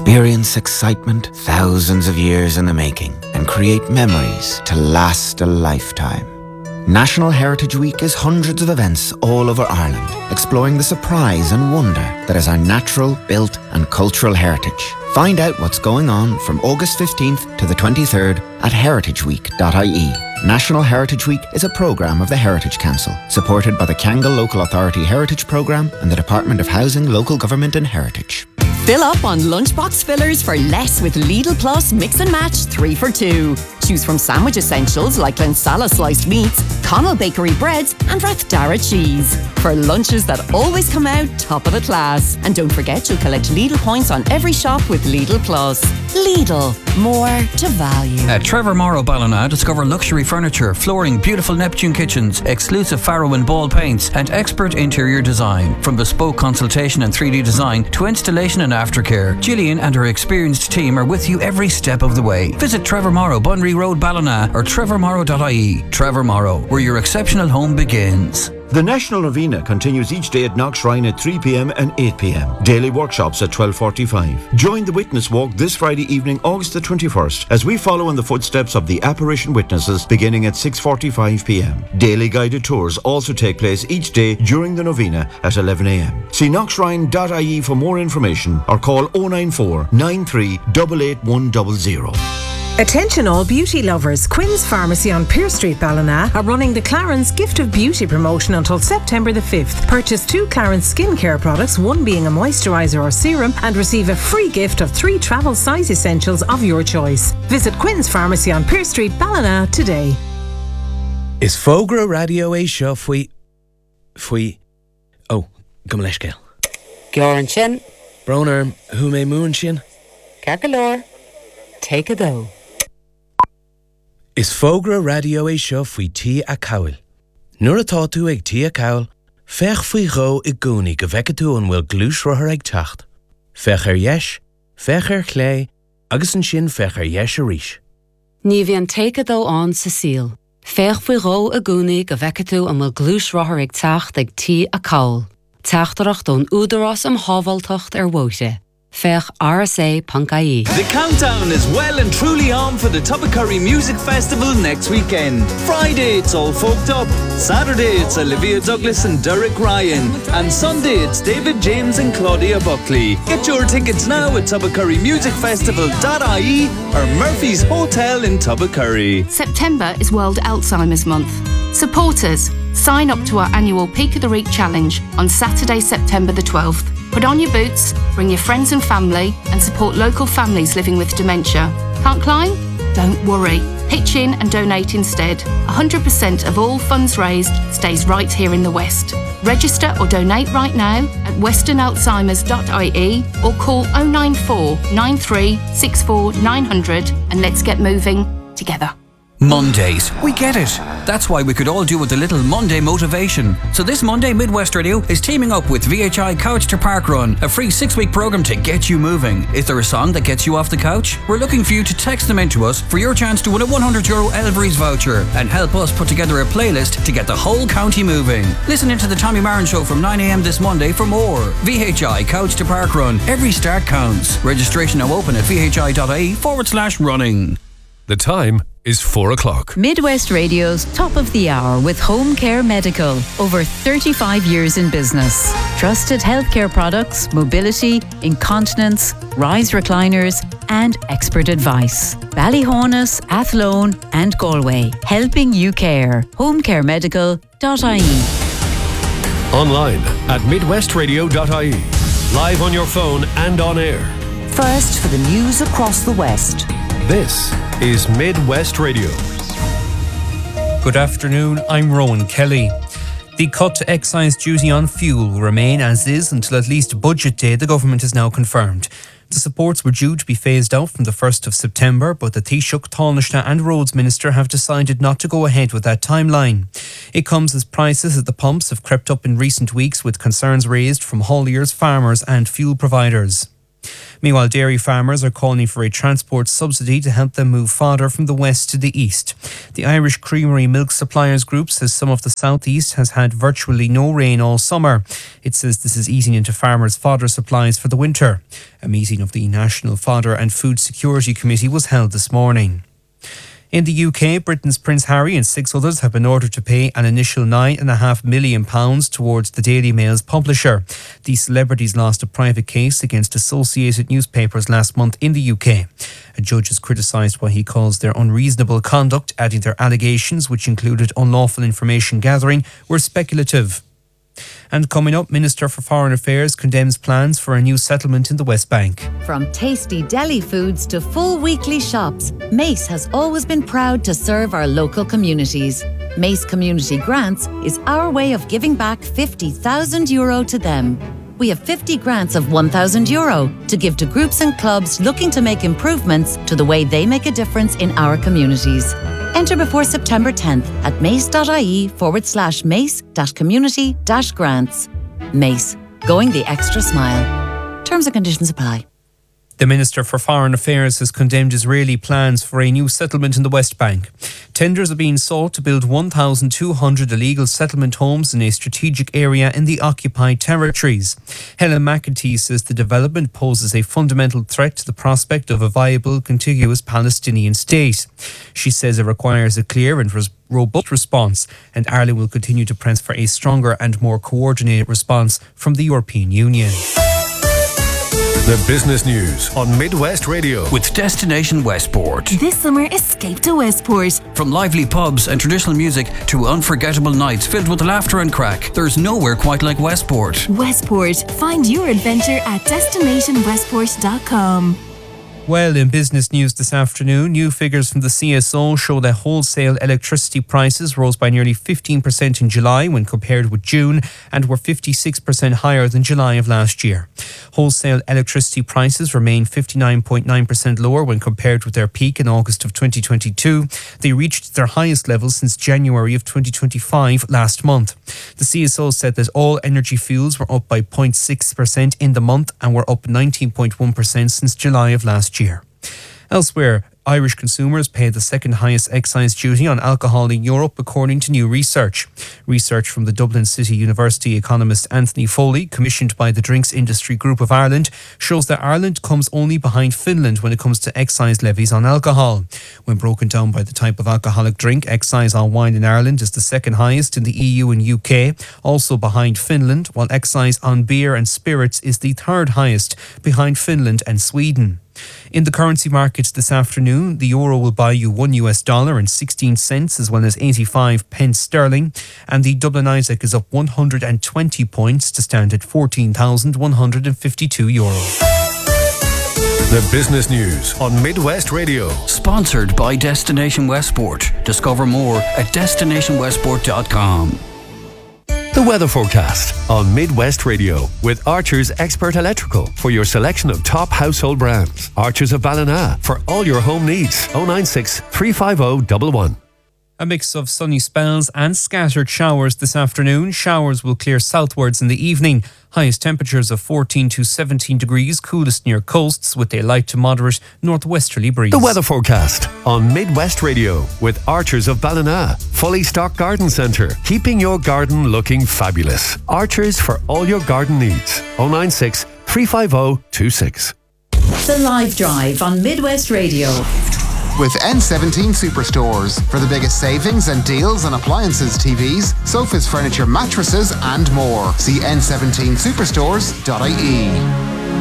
Experience excitement thousands of years in the making and create memories to last a lifetime. National Heritage Week is hundreds of events all over Ireland, exploring the surprise and wonder that is our natural, built and cultural heritage. Find out what's going on from August 15th to the 23rd at heritageweek.ie. National Heritage Week is a programme of the Heritage Council, supported by the Kangol Local Authority Heritage Programme and the Department of Housing, Local Government and Heritage. Fill up on lunchbox fillers for less with Lidl Plus Mix and Match 3 for 2. Choose from sandwich essentials like Glensala sliced meats, Connell Bakery breads and Rathdara cheese. For lunches that always come out top of the class. And don't forget you'll collect Lidl points on every shop with Lidl Plus. Lidl, more to value. At Trevor Morrow Ballina, discover luxury furniture, flooring, beautiful Neptune kitchens, exclusive Farrow and Ball paints and expert interior design. From bespoke consultation and 3D design to installation and aftercare, Gillian and her experienced team are with you every step of the way. Visit Trevor Morrow, Bunry Road, Ballina or trevormorrow.ie. Trevor Morrow, where your exceptional home begins. The National Novena continues each day at Knockshrine at 3 p.m. and 8 p.m. Daily workshops at 12:45. Join the Witness Walk this Friday evening, August the 21st, as we follow in the footsteps of the apparition witnesses beginning at 6:45 p.m. Daily guided tours also take place each day during the Novena at 11 a.m. See knockshrine.ie for more information or call 094 93 88100. Attention all beauty lovers, Quinn's Pharmacy on Pearse Street, Ballina are running the Clarence Gift of Beauty promotion until September the 5th. Purchase 2 Clarence skincare products, one being a moisturiser or serum, and receive a free gift of 3 travel size essentials of your choice. Visit Quinn's Pharmacy on Pearse Street, Ballina today. Is Fogra Radio A seo faoi... Oh, go leis gael. Gioran sin. Broner, who may moon sin? Cagalore. Take a though. Is Fogra Radio é seo faoi tí a cail. Nuair atá tú ag tí a cail, fech faoi ró I gúnaí go bhfeice tú an bhfuil glúis rothair ag teacht. Fech ar dheis, fech ar chlé, agus an sin fech ar dheis a rís. Ní bhíonn take a though an Cecile. Fech faoi ró a gúnaí go bhfeice tú an bhfuil glúis rothair ag teacht ag tí a cail. Teachtarach don údarás am hábhaltacht ar bhóite. Fech RSA.ie. The countdown is well and truly on for the Tubbercurry Music Festival next weekend. Friday it's All Folked Up, Saturday it's Olivia Douglas and Derek Ryan, and Sunday it's David James and Claudia Buckley. Get your tickets now at tubbercurrymusicfestival.ie or Murphy's Hotel in Tubbercurry. September is World Alzheimer's Month. Support us. Sign up to our annual Peak of the Reek Challenge on Saturday, September the 12th. Put on your boots, bring your friends and family, and support local families living with dementia. Can't climb? Don't worry. Pitch in and donate instead. 100% of all funds raised stays right here in the West. Register or donate right now at westernalzheimers.ie or call 094 93 64 900 and let's get moving together. Mondays. We get it. That's why we could all do with a little Monday motivation. So this Monday, Midwest Radio is teaming up with VHI Couch to Park Run, a free 6-week programme to get you moving. Is there a song that gets you off the couch? We're looking for you to text them in to us for your chance to win a €100 Elvery's voucher and help us put together a playlist to get the whole county moving. Listen into the Tommy Marin Show from 9 a.m. this Monday for more. VHI Couch to Park Run. Every start counts. Registration now open at vhi.ie/running. The time is 4 o'clock. Midwest Radio's Top of the Hour with Home Care Medical. Over 35 years in business. Trusted healthcare products, mobility, incontinence, rise recliners and expert advice. Ballyhonus, Athlone and Galway. Helping you care. homecaremedical.ie. Online at midwestradio.ie. Live on your phone and on air. First for the news across the West. This is Midwest Radio. Good afternoon, I'm Rowan Kelly. The cut to excise duty on fuel will remain as is until at least budget day, the government has now confirmed. The supports were due to be phased out from the 1st of September, but the Taoiseach, Taoiseach and Roads Minister have decided not to go ahead with that timeline. It comes as prices at the pumps have crept up in recent weeks with concerns raised from hauliers, farmers and fuel providers. Meanwhile, dairy farmers are calling for a transport subsidy to help them move fodder from the west to the east. The Irish Creamery Milk Suppliers Group says some of the southeast has had virtually no rain all summer. It says this is eating into farmers' fodder supplies for the winter. A meeting of the National Fodder and Food Security Committee was held this morning. In the UK, Britain's Prince Harry and 6 others have been ordered to pay an initial £9.5 million towards the Daily Mail's publisher. The celebrities lost a private case against Associated Newspapers last month in the UK. A judge has criticised what he calls their unreasonable conduct, adding their allegations, which included unlawful information gathering, were speculative. And coming up, Minister for Foreign Affairs condemns plans for a new settlement in the West Bank. From tasty deli foods to full weekly shops, Mace has always been proud to serve our local communities. Mace Community Grants is our way of giving back €50,000 to them. We have 50 grants of €1,000 to give to groups and clubs looking to make improvements to the way they make a difference in our communities. Enter before September 10th at mace.ie/mace-community-grants. Mace, going the extra mile. Terms and conditions apply. The Minister for Foreign Affairs has condemned Israeli plans for a new settlement in the West Bank. Tenders are being sought to build 1,200 illegal settlement homes in a strategic area in the occupied territories. Helen McEntee says the development poses a fundamental threat to the prospect of a viable, contiguous Palestinian state. She says it requires a clear and robust response, and Ireland will continue to press for a stronger and more coordinated response from the European Union. The business news on Midwest Radio with Destination Westport. This summer, escape to Westport. From lively pubs and traditional music to unforgettable nights filled with laughter and crack, there's nowhere quite like Westport. Westport. Find your adventure at destinationwestport.com. Well, in business news this afternoon, new figures from the CSO show that wholesale electricity prices rose by nearly 15% in July when compared with June and were 56% higher than July of last year. Wholesale electricity prices remain 59.9% lower when compared with their peak in August of 2022. They reached their highest level since January of 2025 last month. The CSO said that all energy fuels were up by 0.6% in the month and were up 19.1% since July of last year. Elsewhere, Irish consumers pay the second highest excise duty on alcohol in Europe, according to new research. Research from the Dublin City University economist Anthony Foley, commissioned by the Drinks Industry Group of Ireland, shows that Ireland comes only behind Finland when it comes to excise levies on alcohol. When broken down by the type of alcoholic drink, excise on wine in Ireland is the second highest in the EU and UK, also behind Finland, while excise on beer and spirits is the third highest, behind Finland and Sweden. In the currency markets this afternoon, the euro will buy you $1 and 16 cents as well as 85 pence sterling, and the Dublin Isaac is up 120 points to stand at €14,152. The business news on Midwest Radio. Sponsored by Destination Westport. Discover more at destinationwestport.com. The weather forecast on Midwest Radio with Archer's Expert Electrical for your selection of top household brands. Archer's of Ballina for all your home needs. 096 350 111. A mix of sunny spells and scattered showers this afternoon. Showers will clear southwards in the evening. Highest temperatures of 14 to 17 degrees, coolest near coasts with a light to moderate northwesterly breeze. The weather forecast on Midwest Radio with Archers of Ballina. Fully stocked garden centre, keeping your garden looking fabulous. Archers for all your garden needs. 096 350 26. The Live Drive on Midwest Radio. With N17 Superstores for the biggest savings and deals on appliances, TVs, sofas, furniture, mattresses and more. See n17superstores.ie.